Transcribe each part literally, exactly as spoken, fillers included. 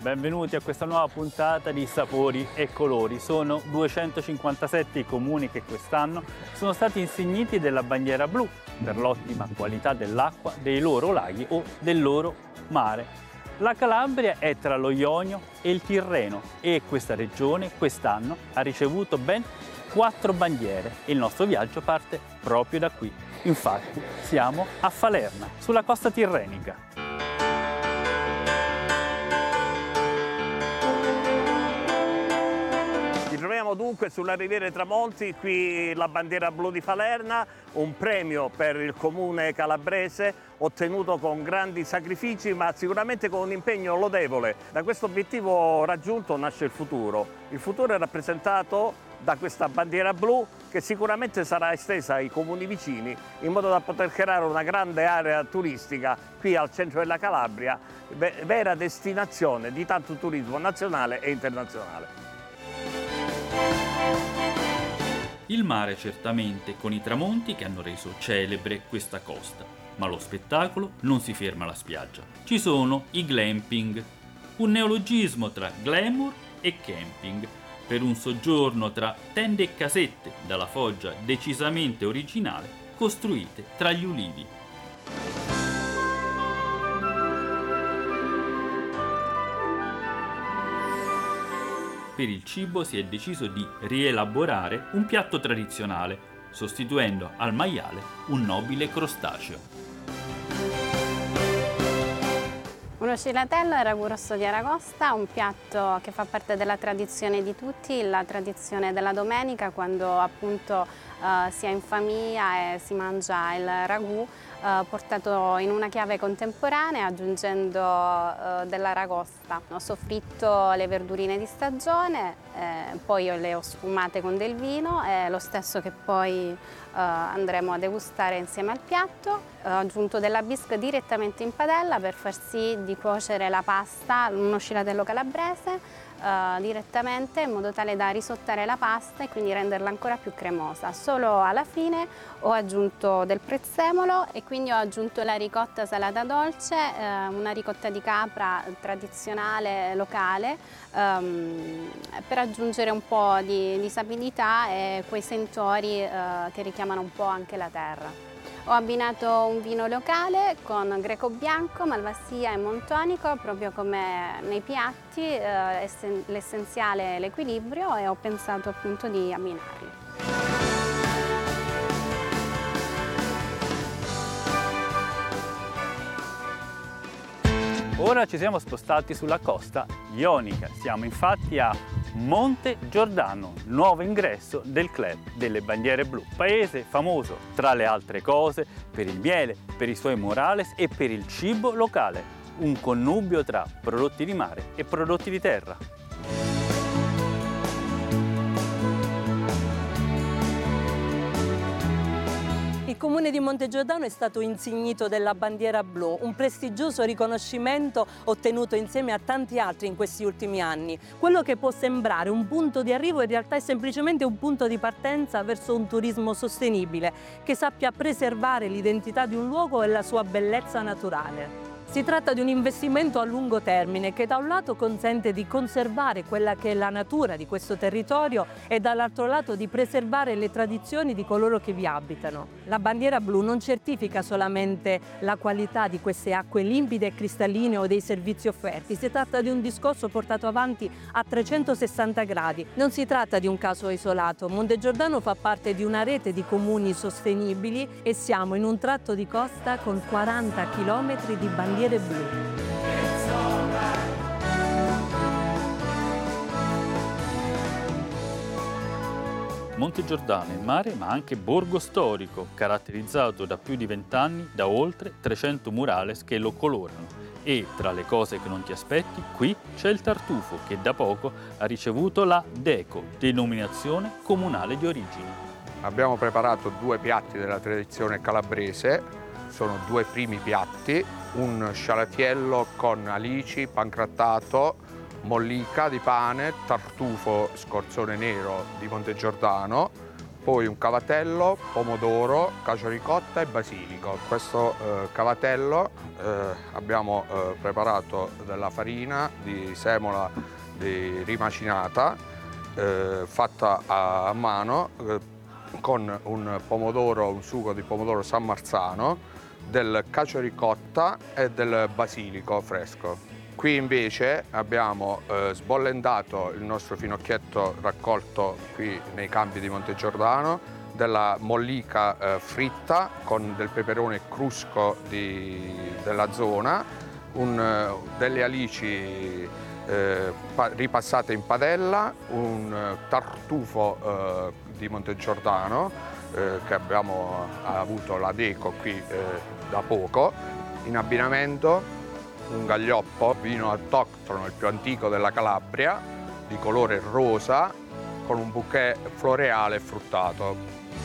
benvenuti a questa nuova puntata di Sapori e Colori. Sono duecentocinquantasette i comuni che quest'anno sono stati insigniti della bandiera blu per l'ottima qualità dell'acqua dei loro laghi o del loro mare. La Calabria è tra lo Ionio e il Tirreno e questa regione quest'anno ha ricevuto ben quattro bandiere e il nostro viaggio parte proprio da qui. Infatti siamo a Falerna, sulla costa tirrenica. Ci troviamo dunque sulla Riviera Tramonti, qui la bandiera blu di Falerna, un premio per il comune calabrese ottenuto con grandi sacrifici ma sicuramente con un impegno lodevole. Da questo obiettivo raggiunto nasce il futuro. Il futuro è rappresentato da questa bandiera blu che sicuramente sarà estesa ai comuni vicini in modo da poter creare una grande area turistica qui al centro della Calabria, vera destinazione di tanto turismo nazionale e internazionale. Il mare certamente, con i tramonti che hanno reso celebre questa costa, ma lo spettacolo non si ferma alla spiaggia. Ci sono i glamping, un neologismo tra glamour e camping, per un soggiorno tra tende e casette dalla foggia decisamente originale costruite tra gli ulivi. Per il cibo si è deciso di rielaborare un piatto tradizionale, sostituendo al maiale un nobile crostaceo. Uno sfilatello è ragù rosso di aragosta, un piatto che fa parte della tradizione di tutti, la tradizione della domenica quando appunto eh, si è in famiglia e si mangia il ragù eh, portato in una chiave contemporanea aggiungendo eh, dell'aragosta. Ho soffritto le verdurine di stagione, eh, poi le ho sfumate con del vino, è lo stesso che poi Uh, andremo a degustare insieme al piatto. Uh, ho aggiunto della bisca direttamente in padella per far sì di cuocere la pasta, uno sfilatello calabrese, uh, direttamente in modo tale da risottare la pasta e quindi renderla ancora più cremosa. Solo alla fine ho aggiunto del prezzemolo e quindi ho aggiunto la ricotta salata dolce, uh, una ricotta di capra tradizionale locale, um, per aggiungere un po' di, di sapidità e quei sentori uh, che richiamano un po' anche la terra. Ho abbinato un vino locale con greco bianco, malvasia e montonico, proprio come nei piatti, eh, essen- l'essenziale è l'equilibrio e ho pensato appunto di abbinarli. Ora ci siamo spostati sulla costa ionica, siamo infatti a Monte Giordano, nuovo ingresso del club delle bandiere blu, paese famoso tra le altre cose per il miele, per i suoi murales e per il cibo locale, un connubio tra prodotti di mare e prodotti di terra. Il comune di Monte Giordano è stato insignito della bandiera blu, un prestigioso riconoscimento ottenuto insieme a tanti altri in questi ultimi anni. Quello che può sembrare un punto di arrivo in realtà è semplicemente un punto di partenza verso un turismo sostenibile che sappia preservare l'identità di un luogo e la sua bellezza naturale. Si tratta di un investimento a lungo termine che da un lato consente di conservare quella che è la natura di questo territorio e dall'altro lato di preservare le tradizioni di coloro che vi abitano. La bandiera blu non certifica solamente la qualità di queste acque limpide e cristalline o dei servizi offerti, si tratta di un discorso portato avanti a trecentosessanta gradi. Non si tratta di un caso isolato, Monte Giordano fa parte di una rete di comuni sostenibili e siamo in un tratto di costa con quaranta chilometri di bandiere blu. Monte Giordano è mare ma anche borgo storico, caratterizzato da più di vent'anni da oltre trecento murales che lo colorano. E tra le cose che non ti aspetti, qui c'è il tartufo che da poco ha ricevuto la DECO, denominazione comunale di origine. Abbiamo preparato due piatti della tradizione calabrese, sono due primi piatti, un scialatiello con alici, pancrattato, mollica di pane, tartufo scorzone nero di Monte Giordano, poi un cavatello, pomodoro, cacio ricotta e basilico. Questo eh, cavatello eh, abbiamo eh, preparato della farina di semola di rimacinata, eh, fatta a mano, eh, con un pomodoro, un sugo di pomodoro San Marzano, del cacio ricotta e del basilico fresco. Qui invece abbiamo eh, sbollentato il nostro finocchietto raccolto qui nei campi di Montegiordano, della mollica eh, fritta con del peperone crusco di, della zona, un, eh, delle alici eh, pa- ripassate in padella, un eh, tartufo eh, di Montegiordano eh, che abbiamo avuto la deco qui eh, da poco, in abbinamento un gaglioppo, vino autoctono, il più antico della Calabria, di colore rosa, con un bouquet floreale e fruttato.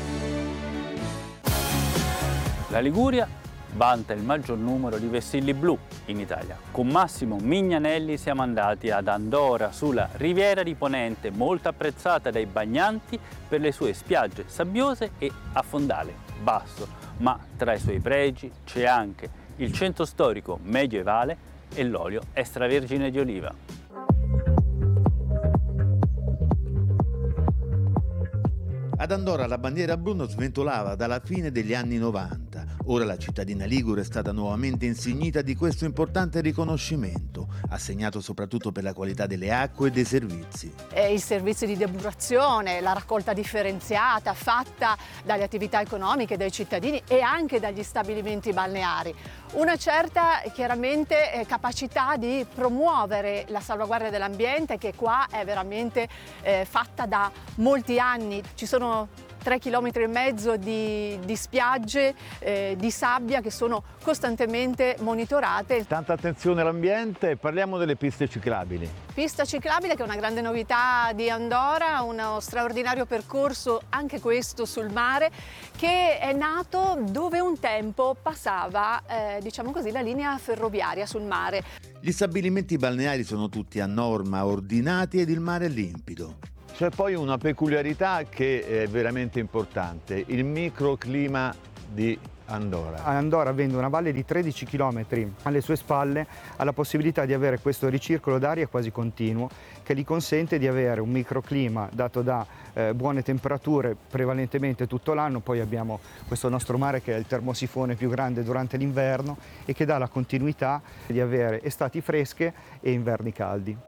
La Liguria vanta il maggior numero di vessilli blu in Italia. Con Massimo Mignanelli siamo andati ad Andora, sulla Riviera di Ponente, molto apprezzata dai bagnanti per le sue spiagge sabbiose e a fondale basso. Ma tra i suoi pregi c'è anche il centro storico medievale e l'olio extravergine di oliva. Ad Andora la bandiera blu non sventolava dalla fine degli anni novanta. Ora la cittadina ligure è stata nuovamente insignita di questo importante riconoscimento, assegnato soprattutto per la qualità delle acque e dei servizi. E i servizi di depurazione, la raccolta differenziata fatta dalle attività economiche, dai cittadini e anche dagli stabilimenti balneari. Una certa chiaramente eh, capacità di promuovere la salvaguardia dell'ambiente, che qua è veramente eh, fatta da molti anni. Ci sono tre chilometri e mezzo di, di spiagge eh, di sabbia che sono costantemente monitorate. Tanta attenzione all'ambiente, parliamo delle piste ciclabili. Pista ciclabile che è una grande novità di Andora, uno straordinario percorso anche questo sul mare, che è nato dove un tempo passava eh, diciamo così, la linea ferroviaria sul mare. Gli stabilimenti balneari sono tutti a norma, ordinati ed il mare è limpido. C'è poi una peculiarità che è veramente importante, il microclima di Andora. Andora, avendo una valle di tredici chilometri alle sue spalle, ha la possibilità di avere questo ricircolo d'aria quasi continuo che gli consente di avere un microclima dato da eh, buone temperature prevalentemente tutto l'anno. Poi abbiamo questo nostro mare che è il termosifone più grande durante l'inverno e che dà la continuità di avere estati fresche e inverni caldi.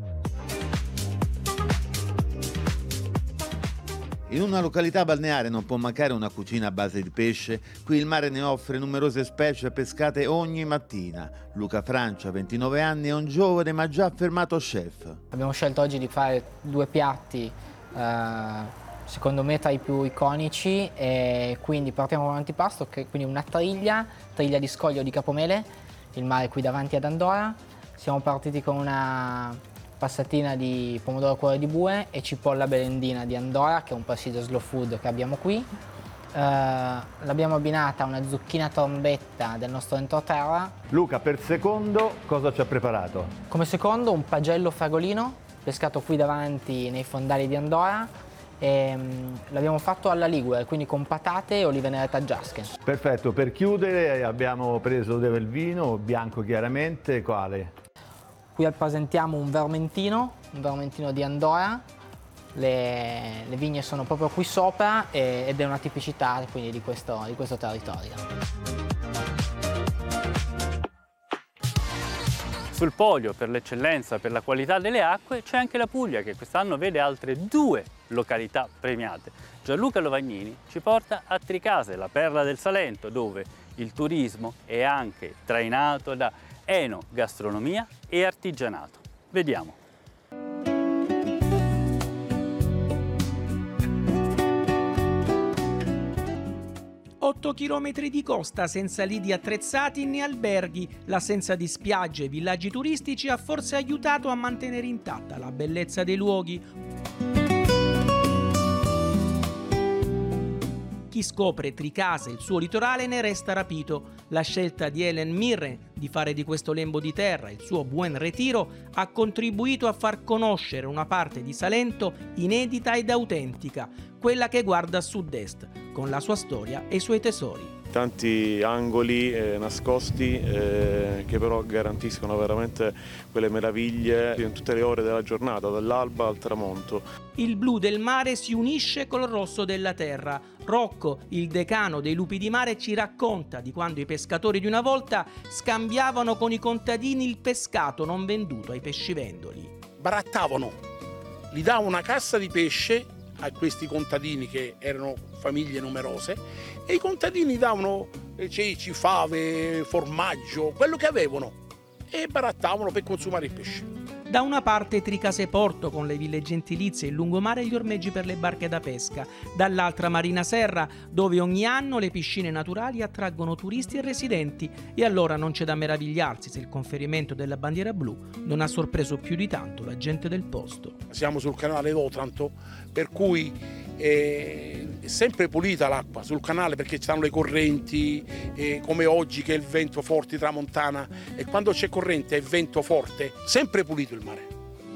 In una località balneare non può mancare una cucina a base di pesce. Qui il mare ne offre numerose specie pescate ogni mattina. Luca Francia, ventinove anni, è un giovane ma già affermato chef. Abbiamo scelto oggi di fare due piatti, eh, secondo me tra i più iconici, e quindi partiamo con un antipasto, che è quindi una triglia, triglia di scoglio di Capomele, il mare qui davanti ad Andora. Siamo partiti con una passatina di pomodoro cuore di bue e cipolla belendina di Andora, che è un presidio slow food che abbiamo qui. Uh, l'abbiamo abbinata a una zucchina trombetta del nostro entroterra. Luca, per secondo cosa ci ha preparato? Come secondo un pagello fragolino, pescato qui davanti nei fondali di Andora. E, um, l'abbiamo fatto alla ligure, quindi con patate e olive nere taggiasche. Perfetto, per chiudere abbiamo preso del vino, bianco chiaramente, quale? Qui presentiamo un vermentino, un vermentino di Andora, le, le vigne sono proprio qui sopra e, ed è una tipicità quindi di questo, di questo territorio. Sul podio per l'eccellenza, per la qualità delle acque, c'è anche la Puglia, che quest'anno vede altre due località premiate. Gianluca Lovagnini ci porta a Tricase, la perla del Salento, dove il turismo è anche trainato da enogastronomia e artigianato. Vediamo. otto chilometri di costa senza lidi attrezzati né alberghi. L'assenza di spiagge e villaggi turistici ha forse aiutato a mantenere intatta la bellezza dei luoghi. Chi scopre Tricase e il suo litorale ne resta rapito. La scelta di Helen Mirren di fare di questo lembo di terra il suo Buen Retiro ha contribuito a far conoscere una parte di Salento inedita ed autentica, quella che guarda a sud-est, con la sua storia e i suoi tesori. Tanti angoli eh, nascosti eh, che però garantiscono veramente quelle meraviglie in tutte le ore della giornata, dall'alba al tramonto. Il blu del mare si unisce col rosso della terra. Rocco, il decano dei lupi di mare, ci racconta di quando i pescatori di una volta scambiavano con i contadini il pescato non venduto ai pescivendoli. Barattavano, gli davano una cassa di pesce a questi contadini che erano famiglie numerose e i contadini davano ceci, fave, formaggio, quello che avevano e barattavano per consumare il pesce. Da una parte Tricase Porto con le ville gentilizie, il lungomare e gli ormeggi per le barche da pesca, dall'altra Marina Serra dove ogni anno le piscine naturali attraggono turisti e residenti e allora non c'è da meravigliarsi se il conferimento della bandiera blu non ha sorpreso più di tanto la gente del posto. Siamo sul canale d'Otranto, per cui è sempre pulita l'acqua sul canale perché ci stanno le correnti, eh, come oggi che è il vento forte tramontana, e quando c'è corrente e vento forte sempre pulito il mare.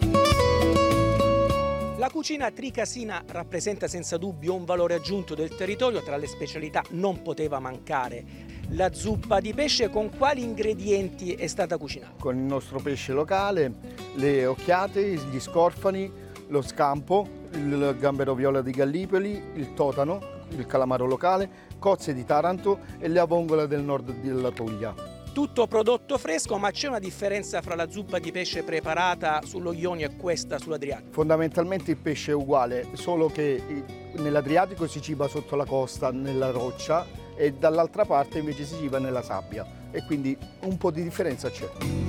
La cucina tricasina rappresenta senza dubbio un valore aggiunto del territorio. Tra le specialità non poteva mancare la zuppa di pesce. Con quali ingredienti è stata cucinata? Con il nostro pesce locale, le occhiate, gli scorfani, lo scampo, il gambero viola di Gallipoli, il totano, il calamaro locale, cozze di Taranto e le avongole del nord della Puglia. Tutto prodotto fresco, ma c'è una differenza fra la zuppa di pesce preparata sullo Ionio e questa sull'Adriatico? Fondamentalmente il pesce è uguale, solo che nell'Adriatico si ciba sotto la costa, nella roccia, e dall'altra parte invece si ciba nella sabbia, e quindi un po' di differenza c'è.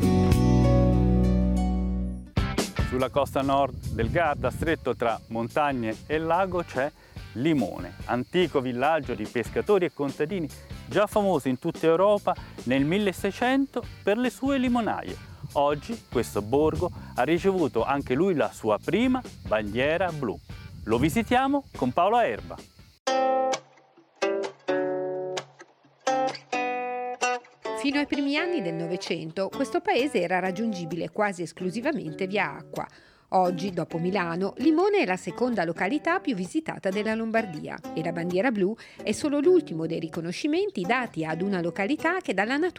Sulla costa nord del Garda, stretto tra montagne e lago, c'è Limone, antico villaggio di pescatori e contadini, già famoso in tutta Europa nel milleseicento per le sue limonaie. Oggi questo borgo ha ricevuto anche lui la sua prima bandiera blu. Lo visitiamo con Paolo Erba. Fino ai primi anni del Novecento questo paese era raggiungibile quasi esclusivamente via acqua. Oggi, dopo Milano, Limone è la seconda località più visitata della Lombardia e la bandiera blu è solo l'ultimo dei riconoscimenti dati ad una località che dalla natura